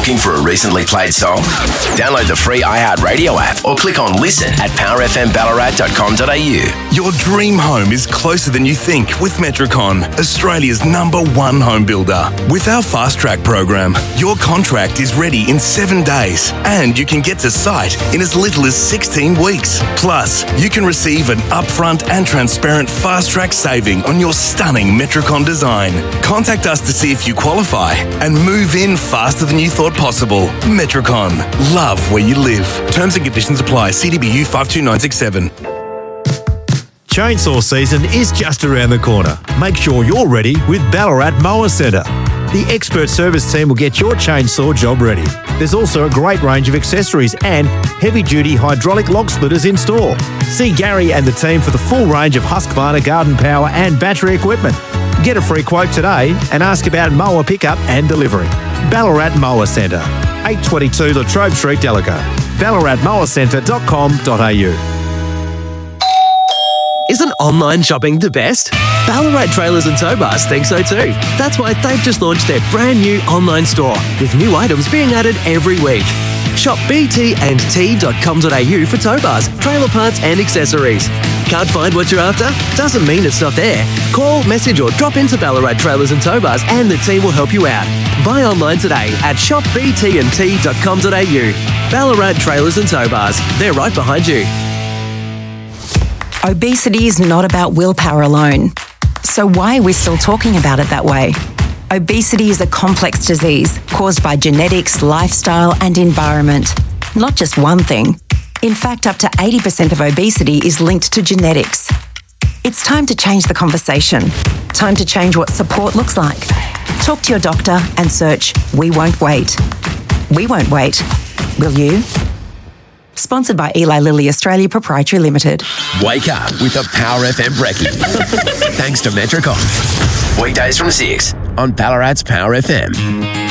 Looking for a recently played song? Download the free iHeartRadio app or click on listen at powerfmballarat.com.au. Your dream home is closer than you think with Metricon, Australia's #1 home builder. With our Fast Track program, your contract is ready in 7 days and you can get to site in as little as 16 weeks. Plus, you can receive an upfront and transparent Fast Track saving on your stunning Metricon design. Contact us to see if you qualify and move in faster than you thought possible. Metricon. Love where you live. Terms and conditions apply. CDBU 52967. Chainsaw season is just around the corner. Make sure you're ready with Ballarat Mower Centre. The expert service team will get your chainsaw job ready. There's also a great range of accessories and heavy-duty hydraulic log splitters in store. See Gary and the team for the full range of Husqvarna garden power and battery equipment. Get a free quote today and ask about mower pickup and delivery. Ballarat Mower Centre, 822 Latrobe Street, Delago. ballaratmowercentre.com.au. Isn't online shopping the best? Ballarat Trailers and Tow Bars think so too. That's why they've just launched their brand new online store with new items being added every week. Shop btnt.com.au for tow bars, trailer parts and accessories. Can't find what you're after? Doesn't mean it's not there. Call, message or drop into Ballarat Trailers and Tow Bars and the team will help you out. Buy online today at shopbtnt.com.au. Ballarat Trailers and Tow Bars. They're right behind you. Obesity is not about willpower alone. So why are we still talking about it that way? Obesity is a complex disease caused by genetics, lifestyle and environment. Not just one thing. In fact, up to 80% of obesity is linked to genetics. It's time to change the conversation. Time to change what support looks like. Talk to your doctor and search We Won't Wait. We won't wait. Will you? Sponsored by Eli Lilly Australia Proprietary Limited. Wake up with a Power FM brekkie. Thanks to Metricon. Weekdays from 6 on Ballarat's Power FM.